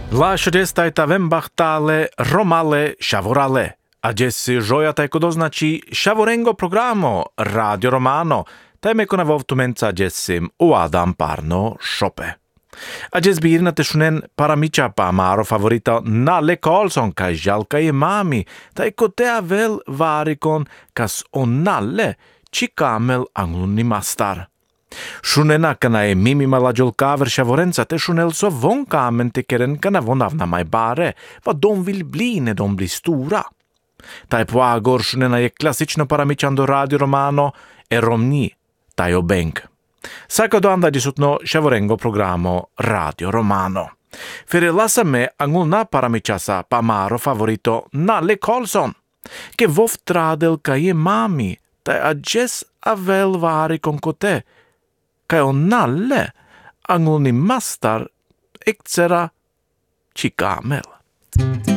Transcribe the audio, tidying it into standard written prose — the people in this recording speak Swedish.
Lášedes tajta vembachtale, romale, šavorale. A desi žoja tajko doznačí šavorengo programo Radio Romano. Tajme kona vovtumenca desim uadam parno šope. A des birna tešunen paramiča pa maro favorito Nalle Karlsson kaj žalka je mami. Tajko tea vel varikon kas on Nalle čikamel angluni mastar. Šunena kana je mimi malađol kaver šavorenca te šunel så vonkamen tekeren kana vonavna maj bare, vad de vill bli när de blir stora. Taj poagor šunena je klasično paramičando Radio Romano e romni, taj obenk. Saka do anda disutno šavorengo programo Radio Romano. Fere lasa me angulna paramičasa pa maro favorito Nalle Karlsson, ke vov tradel ka je mami, taj adjes avel vari konkote, kai on Nalle angulni mastar ektsera chikamel.